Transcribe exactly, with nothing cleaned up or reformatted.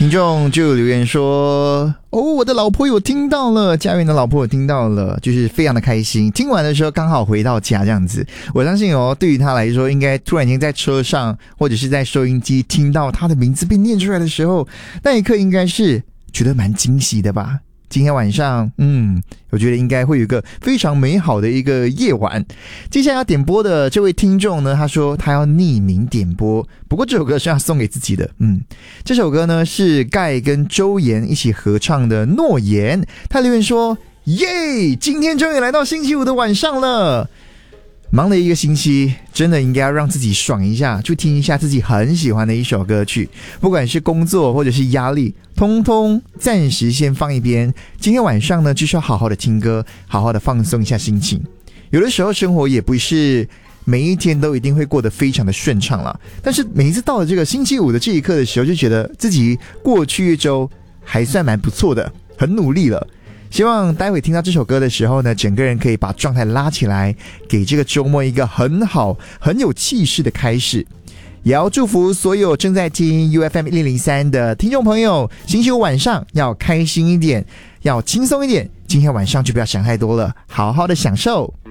听众就留言说，哦，我的老婆有听到了，家园的老婆有听到了，就是非常的开心。听完的时候刚好回到家这样子，我相信哦，对于他来说，应该突然间在车上或者是在收音机听到他的名字被念出来的时候，那一刻应该是觉得蛮惊喜的吧。今天晚上，嗯，我觉得应该会有一个非常美好的一个夜晚。接下来要点播的这位听众呢，他说他要匿名点播，不过这首歌是要送给自己的。嗯，这首歌呢是盖跟周岩一起合唱的《诺言》。他留言说：耶，今天终于来到星期五的晚上了。忙了一个星期，真的应该要让自己爽一下，去听一下自己很喜欢的一首歌曲，不管是工作或者是压力，通通暂时先放一边。今天晚上呢，就是要好好的听歌，好好的放松一下心情。有的时候生活也不是每一天都一定会过得非常的顺畅啦，但是每一次到了这个星期五的这一刻的时候，就觉得自己过去一周还算蛮不错的，很努力了。希望待会听到这首歌的时候呢，整个人可以把状态拉起来，给这个周末一个很好很有气势的开始。也要祝福所有正在听 U F M 一零零三 的听众朋友，星期五晚上要开心一点，要轻松一点，今天晚上就不要想太多了，好好的享受。